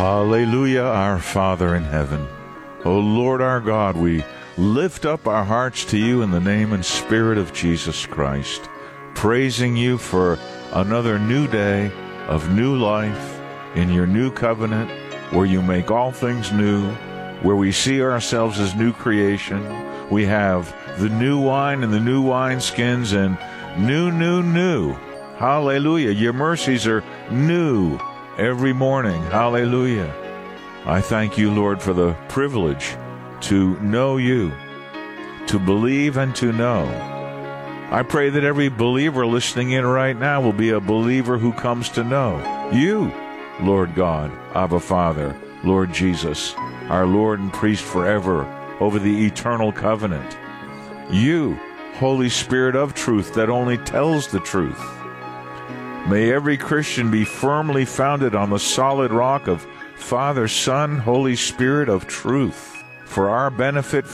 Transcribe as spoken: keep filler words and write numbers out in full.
Hallelujah, our Father in heaven. O Lord our God, we lift up our hearts to you in the name and spirit of Jesus Christ, praising you for another new day of new life in your new covenant, where you make all things new, where we see ourselves as new creation. We have the new wine and the new wineskins and new, new, new. Hallelujah. Your mercies are new every morning. Hallelujah. I thank you, Lord, for the privilege to know you, to believe and to know. I pray that every believer listening in right now will be a believer who comes to know you, Lord God, Abba Father, Lord Jesus, our Lord and priest forever over the eternal covenant. You, Holy Spirit of truth that only tells the truth. May every Christian be firmly founded on the solid rock of Father, Son, Holy Spirit of truth, for our benefit,